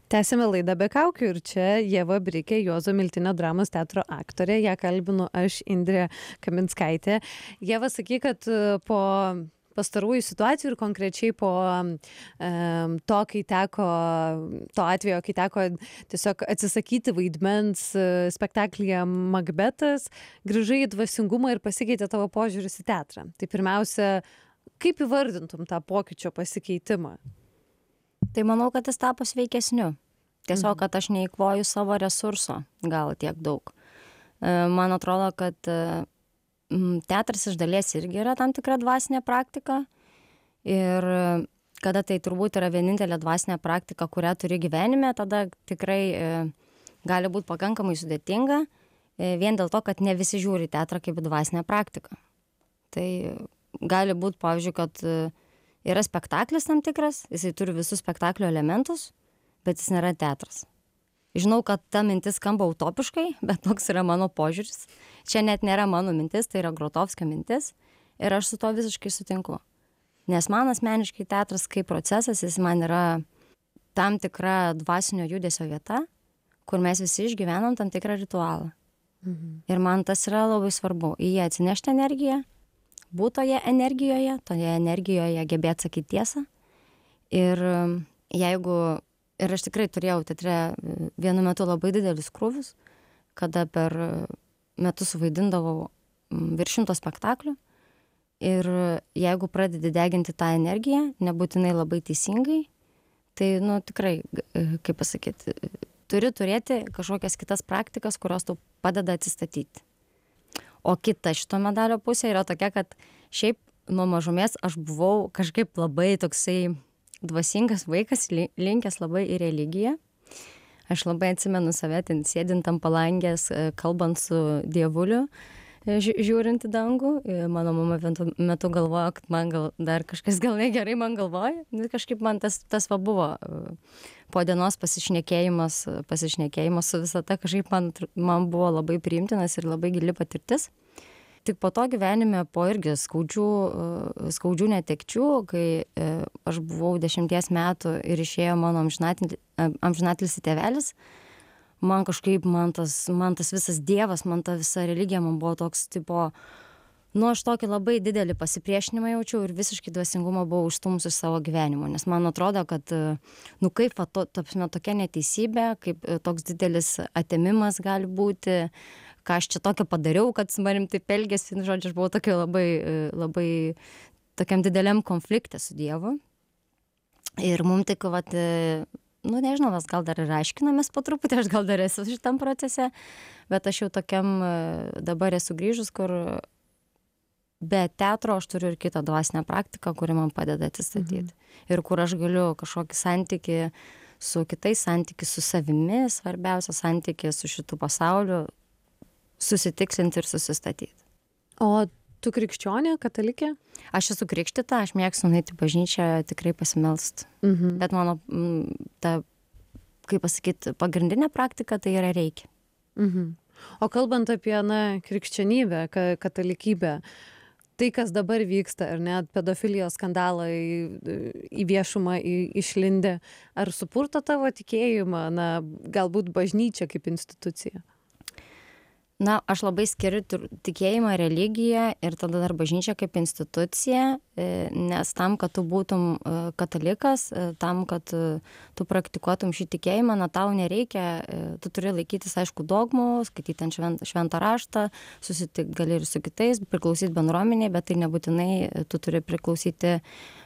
Tęsime laidą be kaukių ir čia Ieva Brikė, Juozo Miltinio dramos teatro aktorė. Ją kalbinu aš, Indrė Kaminskaitė. Ieva, sakyk, kad po pastarųjų situacijų ir konkrečiai po to, kai teko, to atvejo, kai teko tiesiog atsisakyti vaidmens spektaklyje Makbetas, grįžai į dvasingumą ir pasikeitė tavo požiūris į teatrą. Tai pirmiausia, kaip įvardintum tą pokyčio pasikeitimą? Tai manau, kad jis tapo sveikesniu. Tiesiog, kad aš neįkvoju savo resurso, gal tiek daug. Man atrodo, kad teatras iš dalies irgi yra tam tikra dvasinė praktika. Ir kada tai turbūt yra vienintelė dvasinė praktika, kurią turi gyvenime, tada tikrai gali būti pakankamai sudėtinga, vien dėl to, kad ne visi žiūri teatrą kaip dvasinę praktiką. Tai gali būti, pavyzdžiui, kad yra spektaklis tam tikras, jisai turi visus spektaklio elementus, bet jis nėra teatras. Žinau, kad ta mintis skamba utopiškai, bet toks yra mano požiūris. Čia net nėra mano mintis, tai yra Grotovskio mintis ir aš su to visiškai sutinku. Nes man asmeniškai teatras kaip procesas, jis man yra tam tikra dvasinio judesio vieta, kur mes visi išgyvenam tam tikrą ritualą. Ir man tas yra labai svarbu. Į jį atsinešti energiją, būtoje energijoje, toje energijoje gebėti sakyti tiesą. Ir jeigu, ir aš tikrai turėjau teatre vienu metu labai didelius krūvius, kada per metus suvaidindavau virš 100 spektaklių. Ir jeigu pradedi deginti tą energiją, nebūtinai labai teisingai, tai, tikrai, kaip pasakyti, turi turėti kažkokias kitas praktikas, kurios tau padeda atsistatyti. O kita šito medalio pusė yra tokia, kad šiaip nuo mažumės aš buvau kažkaip labai toksai dvasingas vaikas, linkęs labai į religiją. Aš labai atsimenu save ten sėdint ant palangės, kalbant su dievuliu, žiūrint į dangų. Mano mama metu galvojo, kad man dar kažkas gal negerai man galvoja. Kažkaip man tas va buvo po dienos pasišnekėjimas su visata, kažkaip man buvo labai priimtinas ir labai gili patirtis. Tik po to gyvenime, po irgi skaudžių netekčių, kai aš buvau 10 metų ir išėjo mano amžinatilis tėvelis, man kažkaip, man tas visas dievas, man ta visa religija, man buvo toks, aš tokį labai didelį pasipriešinimą jaučiau ir visiškai dvasingumą buvau užstumus iš savo gyvenimo, nes man atrodo, kad, kaip tokia neteisybė, kaip toks didelis atėmimas gali būti, ką aš čia tokio padariau, kad su manim taip elgėsi, žodžiu, aš buvau tokia labai tokiam dideliam konflikte su Dievu. Ir mums tik, nežinau, mes gal dar ir aiškinamės po truputį, aš gal dar esu šitam procese, bet aš jau tokiam dabar esu grįžus, kur be teatro aš turiu ir kitą dvasinę praktiką, kuri man padeda atsistatyti. Ir kur aš galiu kažkokį santykį su kitais, santykį su savimi, svarbiausia santykį su šitu pasauliu, susitikslinti ir susistatyti. O tu krikščionė, katalikė? Aš esu krikštita, aš mėgstu nueiti į bažnyčią, tikrai pasimelst. Bet mano, kaip pasakyti, pagrindinė praktika tai yra reikia. O kalbant apie, krikščionybę, katalikybę, tai, kas dabar vyksta, ar net pedofilijos skandalai į viešumą išlindė, ar supurto tavo tikėjimą, galbūt bažnyčia kaip institucija? Aš labai skiriu tikėjimą, religiją ir tada dar bažnyčią kaip instituciją, nes tam, kad tu būtum katalikas, tam, kad tu praktikuotum šį tikėjimą, tau nereikia, tu turi laikytis, aišku, dogmų, skaityti ant šventą raštą, susitikti gali ir su kitais, priklausyti bendruomeniai, bet tai nebūtinai tu turi priklausyti